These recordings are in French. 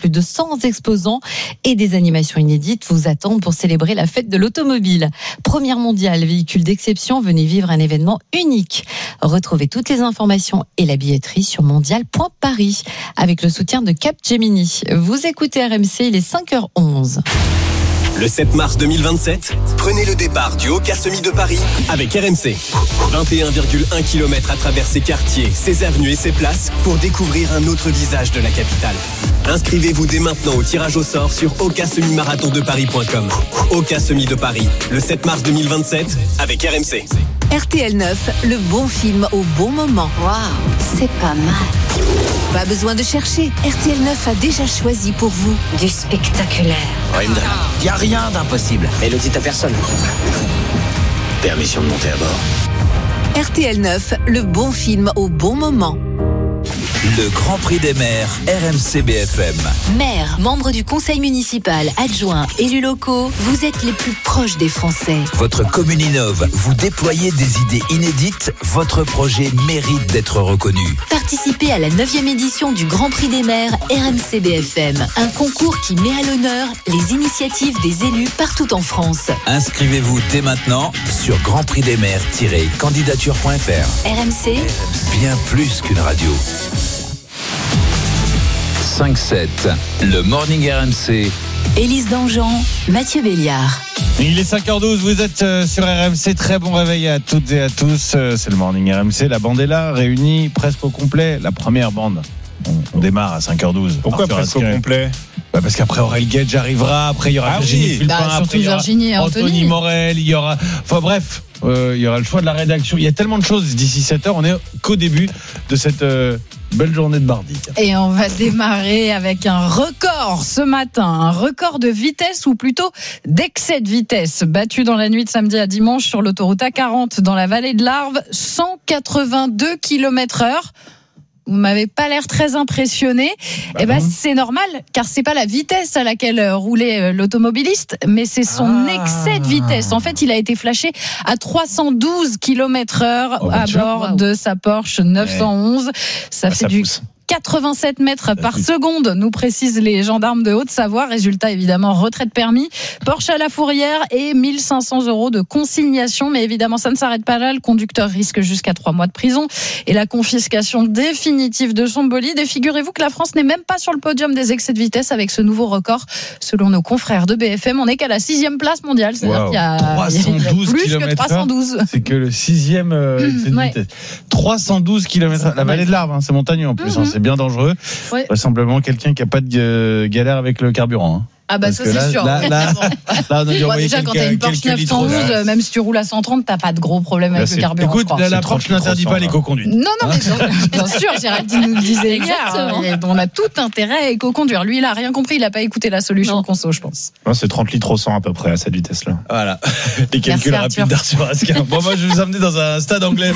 Plus de 100 exposants et des animations inédites vous attendent pour célébrer la fête de l'automobile. Première mondiale, véhicule d'exception, venez vivre un événement unique. Retrouvez toutes les informations et la billetterie sur mondial.paris avec le soutien de Capgemini. Vous écoutez RMC, il est 5h11. Le 7 mars 2027, prenez le départ du Hoka Semi de Paris avec RMC. 21,1 km à travers ses quartiers, ses avenues et ses places pour découvrir un autre visage de la capitale. Inscrivez-vous dès maintenant au tirage au sort sur hokasemimarathondeparis.com. Hoka Semi de Paris, le 7 mars 2027 avec RMC. RTL 9, le bon film au bon moment. Waouh, c'est pas mal. Pas besoin de chercher, RTL 9 a déjà choisi pour vous Du spectaculaire. Il n'y a rien d'impossible. Mais le dites à personne. Permission de monter à bord. RTL 9, le bon film au bon moment. Le Grand Prix des maires, RMC BFM. Maire, membre du conseil municipal, adjoint, élus locaux, vous êtes les plus proches des Français. Votre commune innove, vous déployez des idées inédites, votre projet mérite d'être reconnu. Participez à la 9e édition du Grand Prix des maires RMC BFM. Un concours qui met à l'honneur les initiatives des élus partout en France. Inscrivez-vous dès maintenant sur grandprixdesmaires-candidature.fr. RMC, Bien plus qu'une radio. 5-7, le Morning RMC. Élise Dangean, Mathieu Béliard. Il est 5h12, vous êtes sur RMC, très bon réveil à toutes et à tous, c'est le Morning RMC, la bande est là, réunie presque au complet, la première bande, on démarre à 5h12. Pourquoi presque au complet ? Parce qu'après Aurel Gage arrivera, après il y aura Virginie Fulpin, après il y aura Anthony Morel, il y aura, enfin bref, il y aura le choix de la rédaction, il y a tellement de choses d'ici 7h, on est qu'au début de cette belle journée de mardi. Et on va démarrer avec un record ce matin, un record de vitesse ou plutôt d'excès de vitesse battu dans la nuit de samedi à dimanche sur l'autoroute A40 dans la vallée de l'Arve, 182 km/h. Vous m'avez pas l'air très impressionné. C'est normal, car c'est pas la vitesse à laquelle roulait l'automobiliste, mais c'est son excès de vitesse. En fait, il a été flashé à 312 km/h à bord de sa Porsche 911. Ça fait du 87 mètres par seconde, nous précisent les gendarmes de Haute-Savoie. Résultat, évidemment, retrait de permis, Porsche à la fourrière et 1 500 € de consignation. Mais évidemment, ça ne s'arrête pas là. Le conducteur risque jusqu'à 3 mois de prison et la confiscation définitive de son bolide. Et figurez-vous que la France n'est même pas sur le podium des excès de vitesse avec ce nouveau record. Selon nos confrères de BFM, on n'est qu'à la 6e place mondiale. C'est-à-dire qu'il y a 312 plus km/h, que 312. C'est que le 6e excès de vitesse. 312 km/h. La vallée de l'Arve, c'est montagneux en plus. C'est bien dangereux. Vraisemblablement quelqu'un qui n'a pas de galère avec le carburant. Ah bah ça c'est sûr. Là, déjà quand t'as une Porsche 911, même si tu roules à 130, t'as pas de gros problème avec le carburant. Écoute, la Porsche n'interdit pas l'éco-conduite. Non, mais bien sûr, Géraldine nous le disait hier. On a tout intérêt à éco-conduire. Lui, il a rien compris, il a pas écouté la solution conso, je pense. Non, c'est 30 litres au 100 à peu près à cette vitesse-là. Voilà. Les calculs rapides d'Arthur Asquin. Bon, moi je vais vous emmener dans un stade anglais.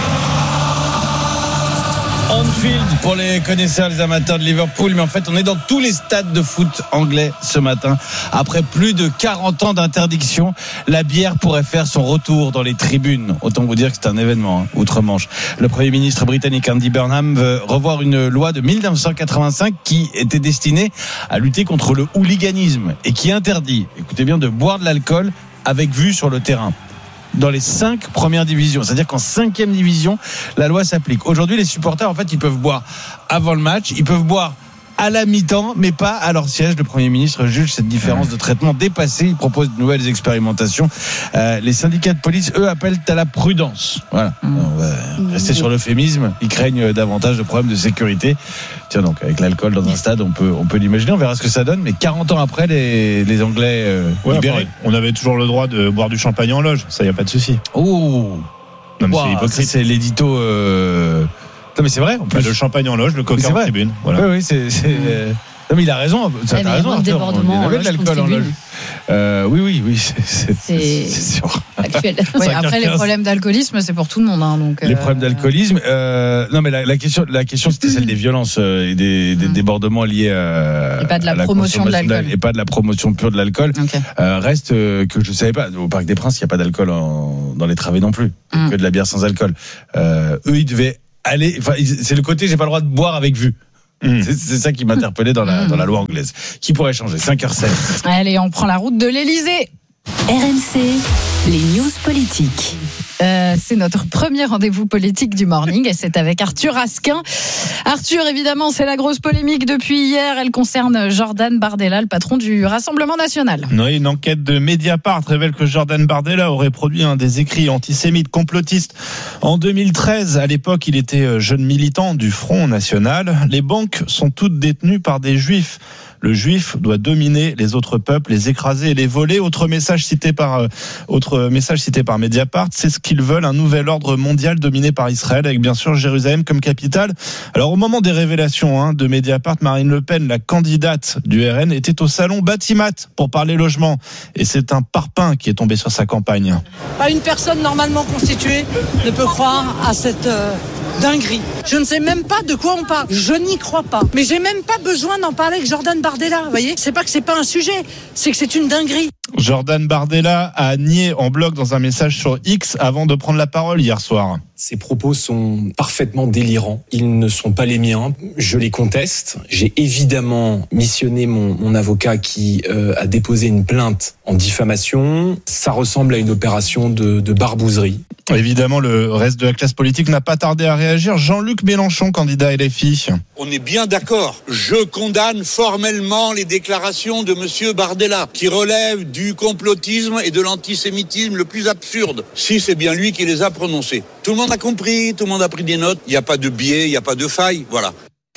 Anfield pour les connaisseurs, les amateurs de Liverpool, mais en fait on est dans tous les stades de foot anglais ce matin. Après plus de 40 ans d'interdiction, la bière pourrait faire son retour dans les tribunes. Autant vous dire que c'est un événement, outre-Manche. Le Premier ministre britannique Andy Burnham veut revoir une loi de 1985 qui était destinée à lutter contre le hooliganisme et qui interdit, écoutez bien, de boire de l'alcool avec vue sur le terrain. Dans les 5 premières divisions. C'est-à-dire qu'en 5e division, la loi s'applique. Aujourd'hui, les supporters, en fait, ils peuvent boire avant le match, ils peuvent boire à la mi-temps, mais pas à leur siège. Le Premier ministre juge cette différence de traitement dépassée. Il propose de nouvelles expérimentations. Les syndicats de police, eux, appellent à la prudence. Voilà. On va rester sur l'euphémisme. Ils craignent davantage de problèmes de sécurité. Tiens donc, avec l'alcool dans un stade, on peut l'imaginer. On verra ce que ça donne. Mais 40 ans après, les Anglais libérés. On avait toujours le droit de boire du champagne en loge. Ça, y a pas de souci. Oh, non, mais c'est hypocrite. C'est l'édito. Non mais c'est vrai. Le champagne en loge, le coca en tribune. Voilà. Oui, c'est. Non mais il a raison. Ça a raison. Il avait de l'alcool en loge. Oui, c'est sûr. Actuel. Après les problèmes d'alcoolisme, c'est pour tout le monde. Donc, les problèmes d'alcoolisme. Non mais la question c'était celle des violences et des débordements liés à. Et pas de la promotion de l'alcool. Et pas de la promotion pure de l'alcool. Okay. Reste que je savais pas. Au Parc des Princes, il n'y a pas d'alcool dans les travées non plus. Que de la bière sans alcool. Eux, ils devaient aller. Enfin, c'est le côté j'ai pas le droit de boire avec vue. C'est ça qui m'interpellait dans la loi anglaise. Qui pourrait changer? 5h07. Allez, on prend la route de l'Elysée. RMC, les news politiques. C'est notre premier rendez-vous politique du morning et c'est avec Arthur Asquin. Arthur, évidemment, c'est la grosse polémique depuis hier. Elle concerne Jordan Bardella, le patron du Rassemblement National. Oui, une enquête de Mediapart révèle que Jordan Bardella aurait produit des écrits antisémites complotistes en 2013. À l'époque, il était jeune militant du Front National. Les banques sont toutes détenues par des juifs. Le juif doit dominer les autres peuples, les écraser et les voler. Autre message cité par Mediapart, c'est ce qu'ils veulent, un nouvel ordre mondial dominé par Israël, avec bien sûr Jérusalem comme capitale. Alors au moment des révélations de Mediapart, Marine Le Pen, la candidate du RN, était au salon Batimat pour parler logement. Et c'est un parpaing qui est tombé sur sa campagne. Pas une personne normalement constituée ne peut croire à cette dinguerie. Je ne sais même pas de quoi on parle. Je n'y crois pas. Mais j'ai même pas besoin d'en parler avec Jordan Bardella. Vous voyez, c'est pas que c'est pas un sujet, c'est que c'est une dinguerie. Jordan Bardella a nié en bloc dans un message sur X avant de prendre la parole hier soir. Ces propos sont parfaitement délirants. Ils ne sont pas les miens. Je les conteste. J'ai évidemment missionné mon avocat qui a déposé une plainte en diffamation. Ça ressemble à une opération de barbouzerie. Évidemment, le reste de la classe politique n'a pas tardé à réagir. Jean-Luc Mélenchon, candidat LFI. On est bien d'accord. Je condamne formellement les déclarations de monsieur Bardella, qui relèvent du complotisme et de l'antisémitisme le plus absurde. Si c'est bien lui qui les a prononcés. Tout le monde a compris, tout le monde a pris des notes. Il n'y a pas de biais, il n'y a pas de faille. Voilà.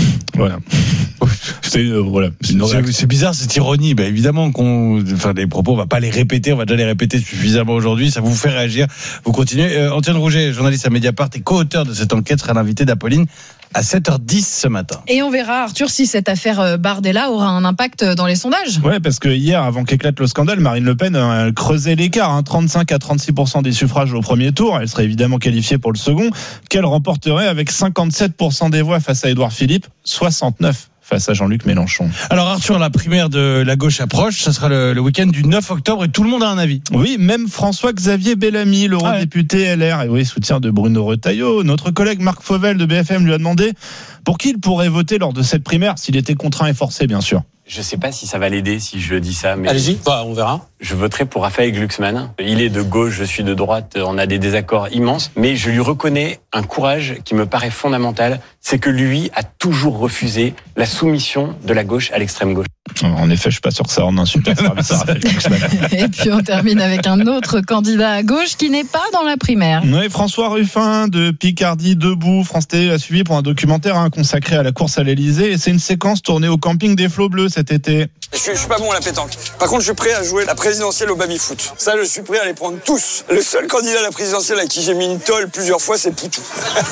C'est bizarre cette ironie. Évidemment les propos, on va pas les répéter, on va déjà les répéter suffisamment aujourd'hui. Ça vous fait réagir. Vous continuez. Antoine Rouget, journaliste à Mediapart et co-auteur de cette enquête, sera l'invité d'Apolline à 7h10 ce matin. Et on verra, Arthur, si cette affaire Bardella aura un impact dans les sondages. Ouais, parce que hier, avant qu'éclate le scandale, Marine Le Pen a creusé l'écart, 35 à 36% des suffrages au premier tour. Elle serait évidemment qualifiée pour le second, qu'elle remporterait avec 57% des voix face à Édouard Philippe, 69 face à Jean-Luc Mélenchon. Alors Arthur, la primaire de la gauche approche, ça sera le week-end du 9 octobre et tout le monde a un avis. Oui, même François-Xavier Bellamy, l'eurodéputé LR, et soutien de Bruno Retailleau. Notre collègue Marc Fauvel de BFM lui a demandé pour qui il pourrait voter lors de cette primaire, s'il était contraint et forcé, bien sûr. Je sais pas si ça va l'aider si je dis ça, mais Allez-y, on verra. Je voterai pour Raphaël Glucksmann. Il est de gauche, je suis de droite, on a des désaccords immenses, mais je lui reconnais un courage qui me paraît fondamental, c'est que lui a toujours refusé la soumission de la gauche à l'extrême gauche. En effet, je suis pas sûr que ça rende un super service à Raphaël Glucksmann. Et puis on termine avec un autre candidat à gauche qui n'est pas dans la primaire. Oui, François Ruffin de Picardie Debout. France Télé l'a suivi pour un documentaire consacré à la course à l'Elysée. Et c'est une séquence tournée au camping des Flots Bleus cet été. Je suis pas bon à la pétanque. Par contre, je suis prêt à jouer la présidentielle au baby-foot. Ça, je suis prêt à les prendre tous. Le seul candidat à la présidentielle à qui j'ai mis une tôle plusieurs fois, c'est Poutou.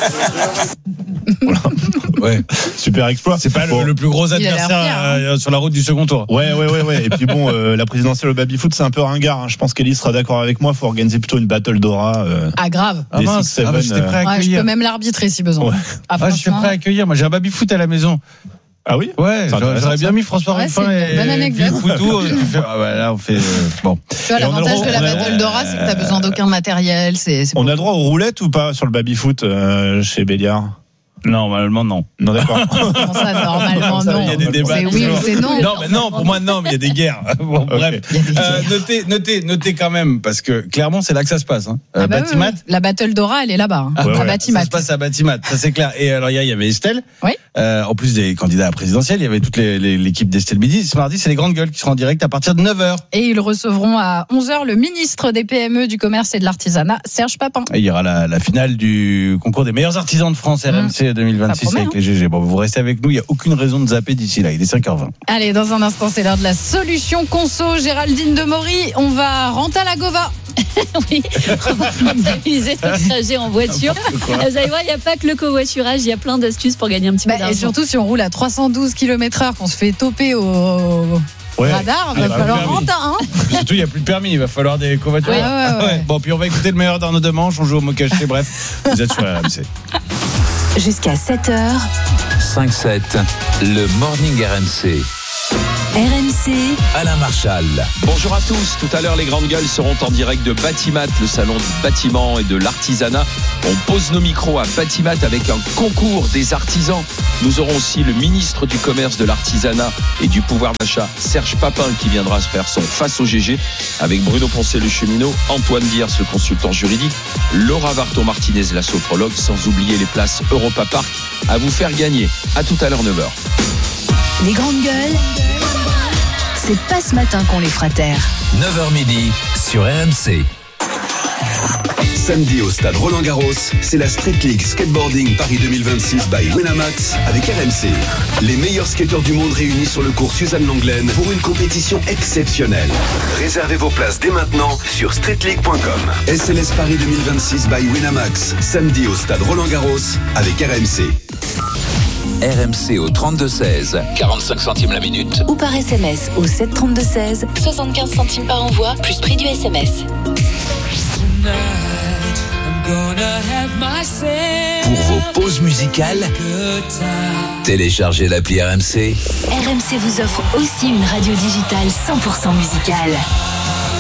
Ouais, super exploit. C'est pas le plus gros adversaire sur la route du second tour. Ouais. Et puis la présidentielle au baby-foot, c'est un peu ringard. Je pense qu'Elise sera d'accord avec moi. Faut organiser plutôt une battle d'Aura. Grave. J'étais prêt à accueillir. Je peux même l'arbitrer si besoin. Ouais. Je suis prêt à accueillir. Moi, j'ai un baby-foot à la maison. Ah oui? Ouais, j'aurais bien mis François Ruffin et Poutou. Là, on fait bon. Tu vois, l'avantage de la battle d'Aura, c'est que t'as besoin d'aucun matériel. On a droit aux roulettes ou pas sur le baby-foot chez Béliard? Normalement, non. Non, d'accord. Comment ça, normalement, non? Il y a des débats. C'est oui ou c'est non? Non, pour moi, non, mais il y a des guerres. Bon, bref. Notez quand même, parce que clairement, c'est là que ça se passe. Batimat. Oui. La battle d'Aura, elle est là-bas. À Batimat. Ça se passe à Batimat, ça c'est clair. Et alors, il y avait Estelle. Oui. En plus des candidats à la présidentielle, il y avait toute l'équipe d'Estelle Midi. Ce mardi, c'est les grandes gueules qui seront en direct à partir de 9h. Et ils recevront à 11h le ministre des PME, du commerce et de l'artisanat, Serge Papin. Et il y aura la finale du concours des meilleurs artisans de France, RMC 2026 avec les GG. Bon, vous restez avec nous, il n'y a aucune raison de zapper d'ici là. Il est 5h20. Allez, dans un instant, c'est l'heure de la solution conso. Géraldine Demory, on va rentrer à la Gova. Oui, on va rentabiliser notre trajet en voiture. Vous allez voir, il n'y a pas que le covoiturage, il y a plein d'astuces pour gagner un petit peu d'argent. Et surtout, si on roule à 312 km/h, qu'on se fait toper au radar, il va falloir rentrer Surtout, il n'y a plus de permis, il va falloir des covoiturages. Ouais. Bon, puis on va écouter le meilleur d'Arnaud Demanche, on joue au mot caché, bref, vous êtes sur RMC. Jusqu'à 7h. 5-7, le Morning RMC. RMC, Alain Marchal. Bonjour à tous. Tout à l'heure, les grandes gueules seront en direct de Batimat, le salon du bâtiment et de l'artisanat. On pose nos micros à Batimat avec un concours des artisans. Nous aurons aussi le ministre du commerce, de l'artisanat et du pouvoir d'achat, Serge Papin, qui viendra se faire son face au GG avec Bruno Poncet, le cheminot, Antoine Diers, le consultant juridique, Laura Varton-Martinez, la sophrologue, sans oublier les places Europa Park à vous faire gagner. À tout à l'heure, 9h. les grandes gueules, c'est pas ce matin qu'on les fera taire. 9h midi sur RMC. Samedi au stade Roland-Garros, c'est la Street League Skateboarding Paris 2026 by Winamax avec RMC. Les meilleurs skateurs du monde réunis sur le cours Suzanne Lenglen pour une compétition exceptionnelle. Réservez vos places dès maintenant sur streetleague.com. SLS Paris 2026 by Winamax, samedi au stade Roland-Garros avec RMC. RMC au 32-16, 45 centimes la minute. Ou par SMS au 732-16, 75 centimes par envoi, plus prix du SMS. Pour vos pauses musicales, téléchargez l'appli RMC. RMC vous offre aussi une radio digitale 100% musicale.